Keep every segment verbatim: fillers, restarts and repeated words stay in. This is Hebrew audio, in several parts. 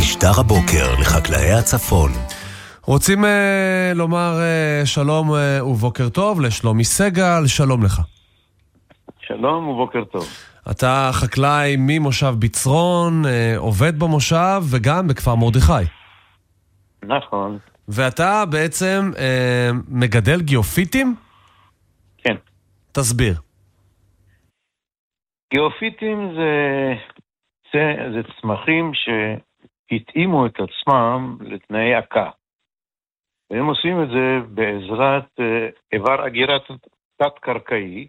משדר הבוקר לחקלאי הצפון. רוצים אה, לומר אה, שלום אה, ובוקר טוב לשלומי סגל, שלום לך. שלום ובוקר טוב. אתה חקלאי ממושב בצרון, אה, עובד במושב וגם בכפר מרדכי. נכון. ואתה בעצם אה, מגדל גיאופיטים? כן. תסביר. גיאופיטים זה, זה, זה צמחים שהתאימו את עצמם לתנאי עקה. והם עושים את זה בעזרת אה, איבר אגירת תת-קרקעי,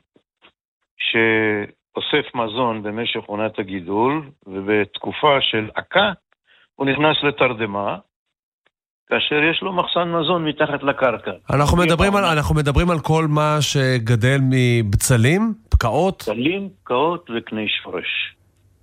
שאוסף מזון במשך עונת הגידול, ובתקופה של עקה הוא נכנס לתרדמה, כאשר יש לו מחסן מזון מתחת לקרקע. אנחנו מדברים על, אנחנו מדברים על כל מה שגדל מבצלים, פקעות? בצלים, פקעות וקני שורש.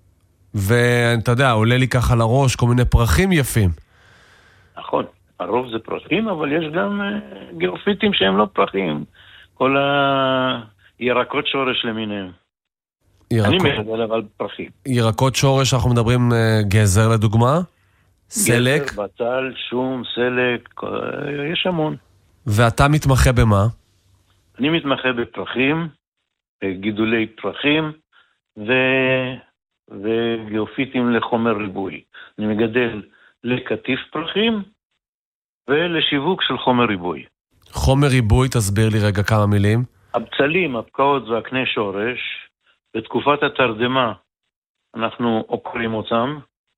ואתה יודע, עולה לי ככה לראש כל מיני פרחים יפים. נכון, הרוב זה פרחים, אבל יש גם uh, גיאופיטים שהם לא פרחים. כל הירקות שורש למיניהם. ירקות... אני מגדל אבל פרחים. ירקות שורש, אנחנו מדברים uh, גזר לדוגמה? סלק? גזר, בצל, שום, סלק, יש המון. ואתה מתמחה במה? אני מתמחה בפרחים, גידולי פרחים ו... וגיאופיטים לחומר ריבוי. אני מגדל לקטיף פרחים ולשיווק של חומר ריבוי. חומר ריבוי, תסביר לי רגע כמה מילים. הבצלים, הפקעות והקני שורש, בתקופת התרדמה אנחנו עוקרים אותם,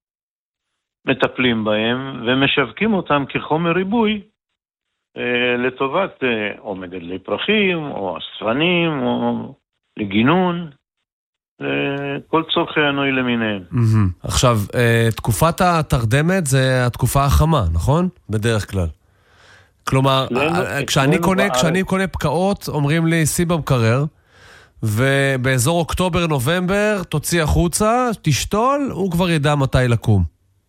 מטפלים בהם ומשווקים אותם כחומר ריבוי אה, לטובת אה, או מגדלי פרחים או אספנים או לגינון, אה, כל צורכי הנוי למיניהם. Mm-hmm. עכשיו, אה, תקופת התרדמת זה התקופה החמה, נכון? בדרך כלל. כלומר, אה, כשאני קונה, כשאני קונה פקעות, אומרים לי סי במקרר, ובאזור אוקטובר-נובמבר תוציא החוצה, תשתול, הוא כבר ידע מתי לקום.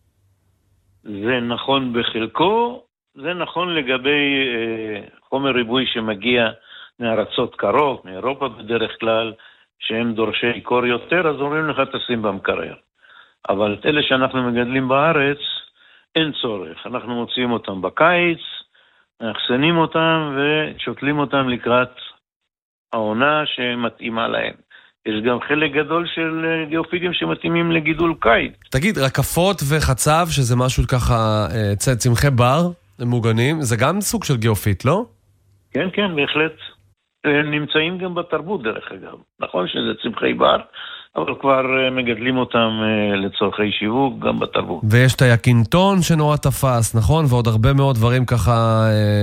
זה נכון בחלקו, זה נכון לגבי אה, חומר ריבוי שמגיע מארצות קרוב, מאירופה בדרך כלל, שהם דורשי קור יותר, אז אומרים לך תשים במקרר. אבל את אלה שאנחנו מגדלים בארץ, אין צורך. אנחנו מוציאים אותם בקיץ, מאחסנים אותם ושותלים אותם לקראת העונה שמתאימה להם. יש גם חלק גדול של גיאופיטים שמתאימים לגידול קיץ. תגיד, רקפות וחצב, שזה משהו ככה, צמחי בר, הם מוגנים, זה גם סוג של גיאופיט, לא? כן, כן, בהחלט. הם נמצאים גם בתרבות דרך אגב. נכון שזה צמחי בר, אבל כבר מגדלים אותם לצורכי שיווק גם בתרבות. ויש את היקינטון שנורא תפס, נכון? ועוד הרבה מאוד דברים ככה...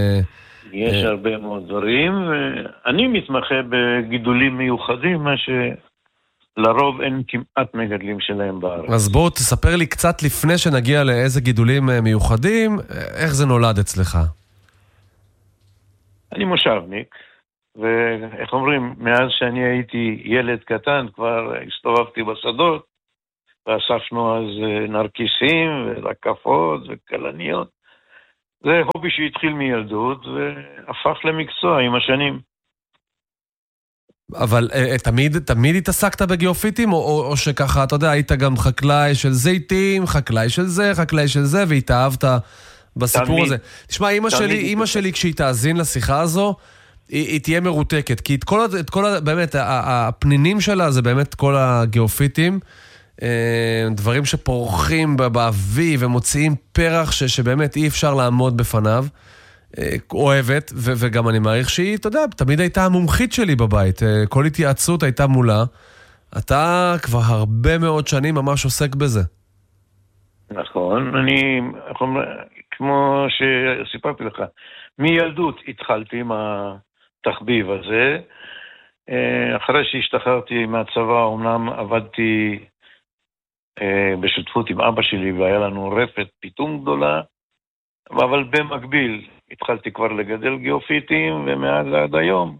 יש הרבה מאוד דברים, ואני מתמחה בגידולים מיוחדים, מה שלרוב אין כמעט מגדלים שלהם בארץ. אז בואו תספר לי קצת לפני שנגיע לאיזה גידולים מיוחדים, איך זה נולד אצלך? אני מושבניק, ואיך אומרים, מאז שאני הייתי ילד קטן, כבר הסתובבתי בשדות, ואספנו אז נרקיסים ורקפות וקלניות. זה הובי שהתחיל מילדות והפך למקצוע עם השנים. אבל תמיד, תמיד התעסקת בגיאופיטים, או, או, או שככה, אתה יודע, היית גם חקלאי של זיתים, חקלאי של זה, חקלאי של זה, והתאהבת בסיפור תמיד, הזה. תשמע, אמא שלי, אמא שלי, כשהיא תאזין לשיחה הזו, היא, היא תהיה מרותקת, כי את כל, את כל, באמת, הפנינים שלה זה באמת כל הגיאופיטים, דברים שפורחים באוויר ומוציאים פרח ש, שבאמת אי אפשר לעמוד בפניו, אוהבת, ו, וגם אני מעריך שהיא, אתה יודע, תמיד הייתה המומחית שלי בבית, כל התייעצות הייתה מולה, אתה כבר הרבה מאוד שנים ממש עוסק בזה. נכון, אני, כמו שסיפרתי לך, מילדות התחלתי עם התחביב הזה, אחרי שהשתחררתי מהצבא, אומנם עבדתי בשותפות עם אבא שלי, והיה לנו רפת פיתום גדולה, אבל במקביל התחלתי כבר לגדל גיאופיטים, ומאז עד היום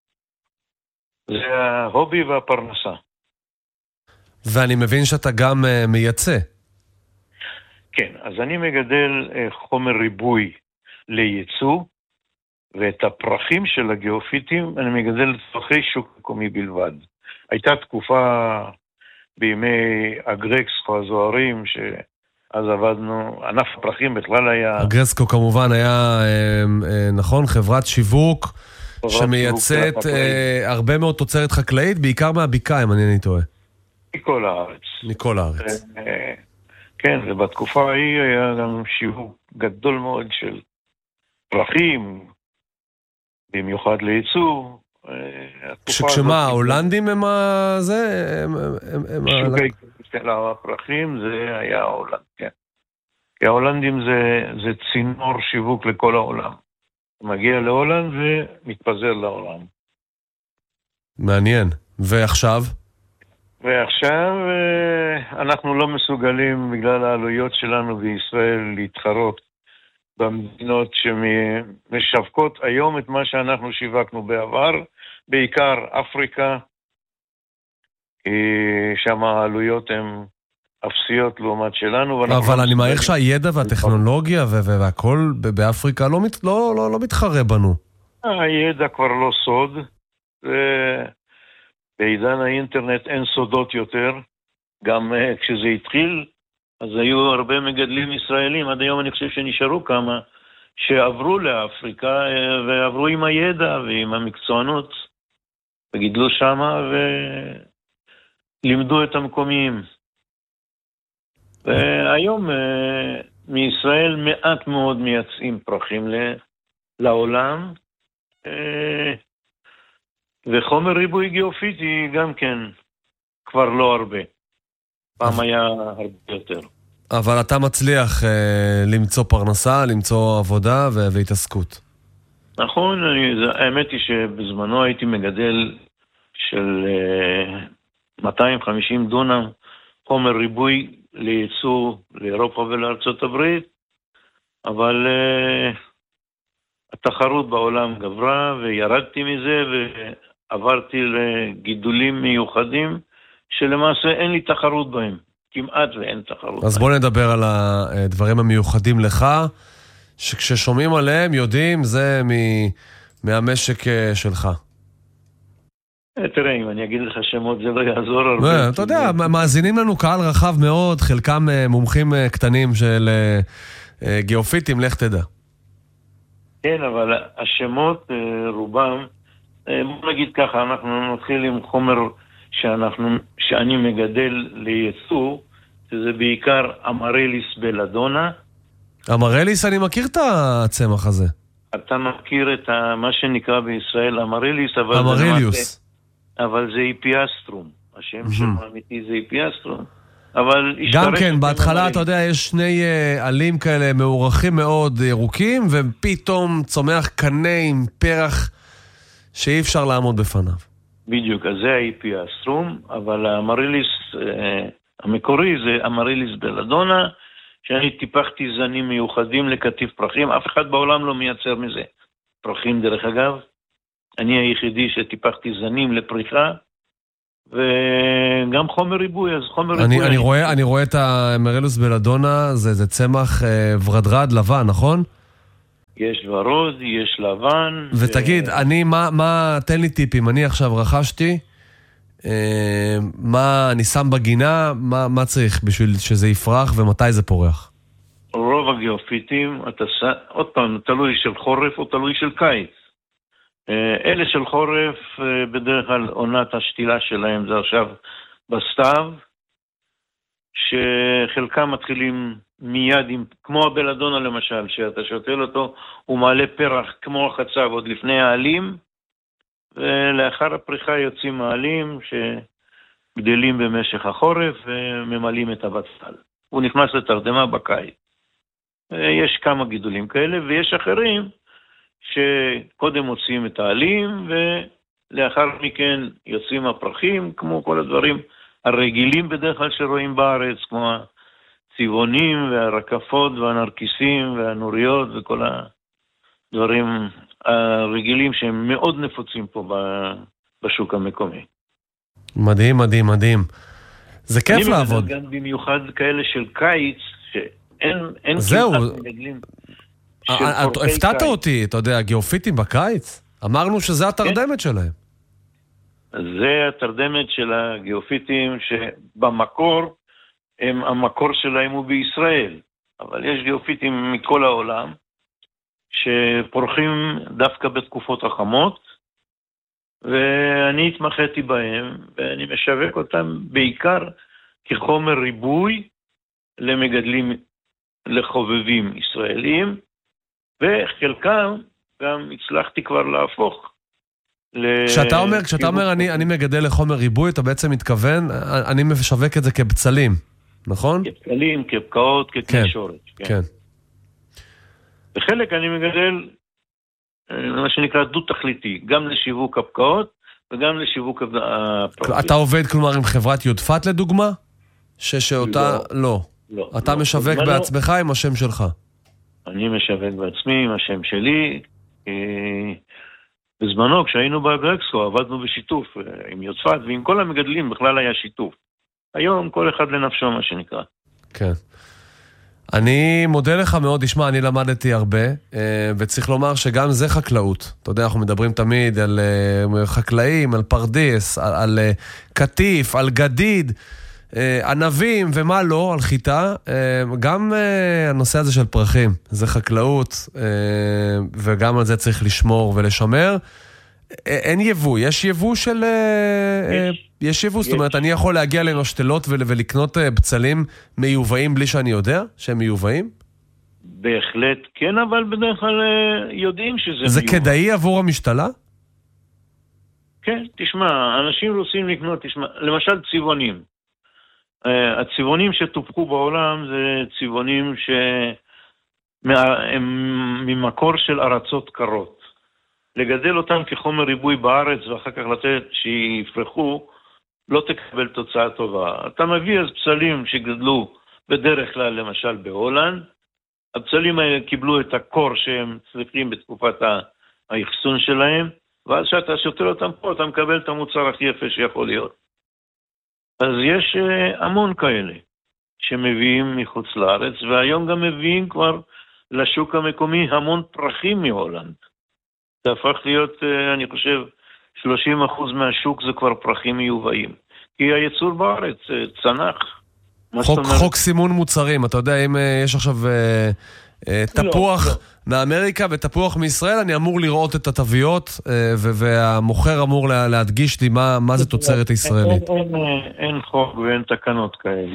זה ההובי והפרנסה. ואני מבין שאתה גם מייצא. כן, אז אני מגדל חומר ריבוי לייצוא, ואת הפרחים של הגיאופיטים אני מגדל לצורכי שוק מקומי בלבד. הייתה תקופה בימי הגרקס והזוהרים, אז עבדנו, ענף הפרחים בכלל היה... אגרסקו כמובן היה, נכון, חברת שיווק שמייצאת הרבה מאוד תוצרת חקלאית, בעיקר מהבקעה, אם אני לא טועה. מכל הארץ. מכל הארץ. כן, ובתקופה ההיא היה גם שיווק גדול מאוד של פרחים, במיוחד לייצוא. כשמה, ההולנדים הם זה? שוגי של הפרחים זה היה ההולנד, כן. כי ההולנדים זה, זה צינור שיווק לכל העולם. מגיע להולנד ומתפזר לעולם. מעניין. ועכשיו? ועכשיו אנחנו לא מסוגלים בגלל העלויות שלנו בישראל להתחרות במדינות שמשווקות היום את מה שאנחנו שיווקנו בעבר, בעיקר אפריקה, כי שם העלויות הן אפסיות לעומת שלנו. אבל אני מעריך שהידע והטכנולוגיה והכל באפריקה לא מתחרה בנו. הידע כבר לא סוד, בעידן האינטרנט אין סודות יותר, גם כשזה התחיל, אז היו הרבה מגדלים ישראלים, עד היום אני חושב שנשארו כמה, שעברו לאפריקה ועברו עם הידע ועם המקצוענות, וגידלו שמה ולימדו את המקומיים. והיום מישראל מעט מאוד מייצאים פרחים לעולם, וחומר ריבוי גיאופיטי גם כן כבר לא הרבה. פעם היה הרבה יותר. אבל אתה מצליח אה, למצוא פרנסה, למצוא עבודה ו- והתעסקות. נכון, אני, האמת היא שבזמנו הייתי מגדל של אה, מאתיים וחמישים דונם חומר ריבוי לייצוא לאירופה ולארצות הברית, אבל אה, התחרות בעולם גברה וירדתי מזה ועברתי לגידולים מיוחדים שלמעשה אין לי תחרות בהם. כמעט ואין תחרות. אז בוא נדבר על הדברים המיוחדים לך, שכששומעים עליהם יודעים זה מהמשק שלך. תראה, אם אני אגיד לך שמות זה לא יעזור הרבה. אתה יודע, מאזינים לנו קהל רחב מאוד, חלקם מומחים קטנים של גיאופיטים, לך תדע. כן, אבל השמות רובם, בוא נגיד ככה, אנחנו נתחיל עם חומר שאנחנו, שאני מגדל לייצוא, שזה בעיקר אמרליס בלדונה. אמרליס, אני מכיר את הצמח הזה. אתה מכיר את ה, מה שנקרא בישראל אמרליס, אבל אמרליוס. זה, אבל זה איפיאסטרום. השם mm-hmm. שם האמיתי זה איפיאסטרום. אבל גם כן, בהתחלה, אתה יודע, יש שני עלים כאלה מאורחים מאוד ירוקים, ופתאום צומח קנה עם פרח שאי אפשר לעמוד בפניו. בדיוק, אז זה האיפיאסטרום, אבל האמריליס אה, המקורי זה אמריליס בלדונה, שאני טיפחתי זנים מיוחדים לקטיף פרחים, אף אחד בעולם לא מייצר מזה פרחים דרך אגב, אני היחידי שטיפחתי זנים לפריחה, וגם חומר ריבוי, אז חומר אני, ריבוי... אני רואה, אני רואה את האמריליס בלדונה, זה, זה צמח אה, ורדרד לבן, נכון? יש ורוד, יש לבן. ותגיד, ו... אני, מה, מה, תן לי טיפים, אני עכשיו רכשתי, אה, מה אני שם בגינה, מה, מה צריך בשביל שזה יפרח ומתי זה פורח? רוב הגיאופיטים, אתה, עוד פעם, תלוי של חורף או תלוי של קיץ. אה, אלה של חורף, אה, בדרך כלל עונת השתילה שלהם זה עכשיו בסתיו, שחלקם מתחילים מיד, עם, כמו הבלדונה למשל, שאתה שותל אותו, הוא מעלה פרח כמו החצב עוד לפני העלים, ולאחר הפריחה יוצאים העלים שגדלים במשך החורף וממלאים את הבצל. הוא נכנס לתרדמה בקיץ. יש כמה גידולים כאלה, ויש אחרים שקודם מוצאים את העלים, ולאחר מכן יוצאים הפרחים, כמו כל הדברים הרגילים בדרך כלל שרואים בארץ, כמו הצבעונים והרקפות והנרקיסים והנוריות וכל הדברים הרגילים שהם מאוד נפוצים פה בשוק המקומי. מדהים, מדהים, מדהים. זה כיף לעבוד. אני גם במיוחד כאלה של קיץ, שאין זהו. כמעט מגדלים. הפתעת אותי, אתה יודע, גיאופיטים בקיץ? אמרנו שזה התרדמת שלהם. זה התרדמת של הגיאופיטים שבמקור הם, המקור שלהם הוא בישראל. אבל יש גיאופיטים מכל העולם, שפורחים דווקא בתקופות החמות, ואני התמחיתי בהם, ואני משווק אותם בעיקר כחומר ריבוי למגדלים, לחובבים ישראלים, וחלקם גם הצלחתי כבר להפוך. כשאתה אומר, כשאתה אומר אני, אני מגדל לחומר ריבוי, אתה בעצם מתכוון, אני משווק את זה כבצלים, נכון? כבצלים, כבקעות, ככלי שורש. כן, כן. וחלק אני מגדל, מה שנקרא דו-תכליתי, גם לשיווק הבקעות וגם לשיווק הפרטי. אתה עובד כלומר עם חברת יודפת לדוגמה? שאותה, לא. לא. אתה משווק בעצמך עם השם שלך? אני משווק בעצמי עם השם שלי. בזמנו, כשהיינו באגרקסקו, עבדנו בשיתוף עם יודפת, ועם כל המגדלים בכלל היה שיתוף. היום כל אחד לנפשו, מה שנקרא. כן. אני מודה לך מאוד, תשמע, אני למדתי הרבה, וצריך לומר שגם זה חקלאות. אתה יודע, אנחנו מדברים תמיד על חקלאים, על פרדס, על, על קטיף, על גדיד, ענבים ומה לא, על חיטה. גם הנושא הזה של פרחים, זה חקלאות, וגם על זה צריך לשמור ולשמר. אין יבוא, יש יבוא של... יש, יש יבוא, יש. זאת אומרת, אני יכול להגיע למשתלות ולקנות בצלים מיובאים בלי שאני יודע שהם מיובאים? בהחלט כן, אבל בדרך כלל יודעים שזה מיובא. זה כדאי עבור המשתלה? כן, תשמע, אנשים רוצים לקנות, תשמע, למשל צבעונים. הצבעונים שטופחו בעולם זה צבעונים שהם ממקור של ארצות קרות. לגדל אותם כחומר ריבוי בארץ ואחר כך לתת שיפרחו, לא תקבל תוצאה טובה. אתה מביא אז פצלים שגדלו בדרך כלל למשל בהולנד, הפצלים האלה קיבלו את הקור שהם צריכים בתקופת האחסון שלהם, ואז שאתה שוטר אותם פה, אתה מקבל את המוצר הכי יפה שיכול להיות. אז יש המון כאלה שמביאים מחוץ לארץ, והיום גם מביאים כבר לשוק המקומי המון פרחים מהולנד. זה הפך להיות, אני חושב, שלושים אחוז מהשוק זה כבר פרחים מיובאים. כי הייצור בארץ צנח. חוק, חוק סימון מוצרים, אתה יודע, אם יש עכשיו אה, אה, תפוח לא, לא. מאמריקה ותפוח מישראל, אני אמור לראות את התוויות, אה, והמוכר אמור לה, להדגיש לי מה, מה זה תוצרת ישראלית. אין, אין, אין חוק ואין תקנות כאלה.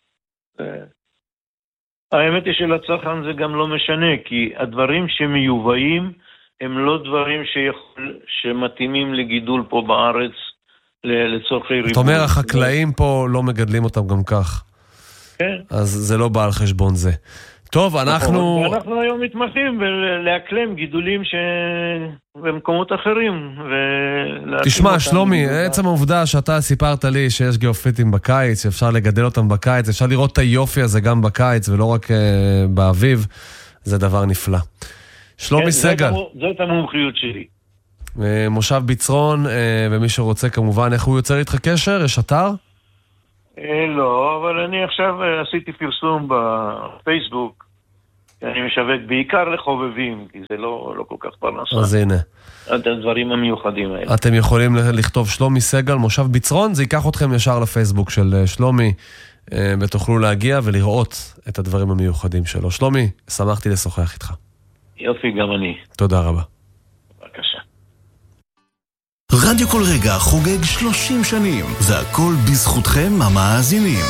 האמת היא שלצרכן זה גם לא משנה, כי הדברים שמיובאים, הם לא דברים שיכול, שמתאימים לגידול פה בארץ לצורכי ריבוי. אתה אומר, החקלאים פה לא מגדלים אותם גם כך. כן. אז זה לא בא על חשבון זה. טוב, אנחנו... אנחנו היום מתמחים להקלם גידולים במקומות אחרים. תשמע, שלומי, עצם העובדה שאתה סיפרת לי שיש גיאופיטים בקיץ, שאפשר לגדל אותם בקיץ, אפשר לראות את היופי הזה גם בקיץ ולא רק באביב, זה דבר נפלא. שלומי סגל. זאת המומחיות שלי. מושב ביצרון, ומי שרוצה כמובן, איך הוא יוצר איתך קשר? יש אתר? לא, אבל אני עכשיו עשיתי פרסום בפייסבוק, אני משווק בעיקר לחובבים, כי זה לא, לא כל כך פרנסה. אז הנה. את הדברים המיוחדים האלה. אתם יכולים לכתוב שלומי סגל, מושב ביצרון, זה ייקח אתכם ישר לפייסבוק של שלומי, ותוכלו להגיע ולראות את הדברים המיוחדים שלו. שלומי, שמחתי לשוחח איתך. יופי, גם אני. תודה רבה. בבקשה. רדיו כל רגע חוגג שלושים שנים. זה הכל בזכותכם המאזינים.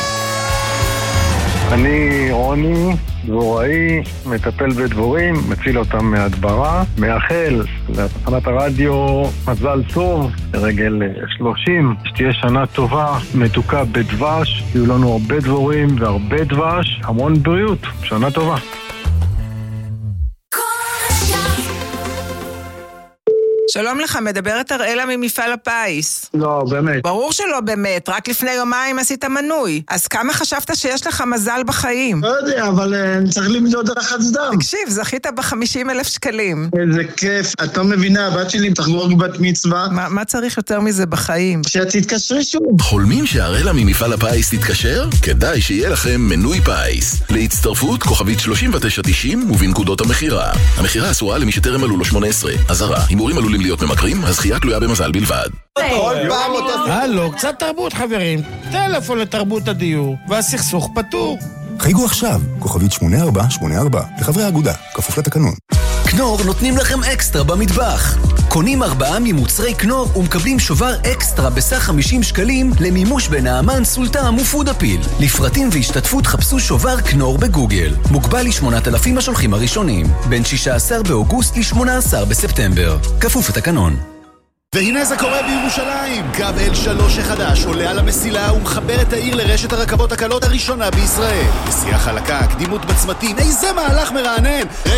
אני רוני, דבוראי, מטפל בדבורים, מציל אותם מהדברה, מאחל לתחנת הרדיו מזל טוב, לרגל שלושים, שתהיה שנה טובה, מתוקה בדבש, יהיו לנו הרבה דבורים והרבה דבש, המון בריאות, שנה טובה. שלום לך, מדברת אראלה ממפעל הפיס. לא, באמת. ברור שלא באמת, רק לפני יומיים עשית מנוי. אז כמה חשבת שיש לך מזל בחיים? לא יודע, אבל uh, צריך למדוד לחץ דם. תקשיב, זכית ב-חמישים אלף שקלים. איזה כיף. את לא מבינה, הבת שלי תחגוג בת מצווה. מה, מה צריך יותר מזה בחיים? שאת תתקשרי שוב. חולמים שאראלה ממפעל הפיס תתקשר? כדאי שיהיה לכם מנוי פיס. להצטרפות כוכבית שלושים ותשע תשעים ובנקודות המחירה. המחירה אסורה למי שטרם מלאו לו שמונה עשרה. אזהרה, הימורים עלולים להיות ממכרים, הזכייה תלויה במזל בלבד. כל פעם אותו... הלו, קצת תרבות חברים. טלפון לתרבות הדיור, והסכסוך פתור. חייגו עכשיו, כוכבית שמונה ארבע שמונה ארבע, לחברי האגודה, כפוף לתקנון. כנור נותנים לכם אקסטרה במטבח. קונים ארבעה ממוצרי כנור ומקבלים שובר אקסטרה בסך חמישים שקלים למימוש בנעמן, סולטם ופוד אפיל. לפרטים והשתתפות חפשו שובר כנור בגוגל. מוגבל ל-שמונת אלפים השולחים הראשונים. בין שישה עשר באוגוסט ל-שמונה עשר בספטמבר. כפוף לתקנון. והנה זה קורה בירושלים. קו אל שלוש החדש עולה על המסילה ומחבר את העיר לרשת הרכבות הקלות הראשונה בישראל. נסיעה חלקה, קדימות בצמתים, איזה מהלך מרענן.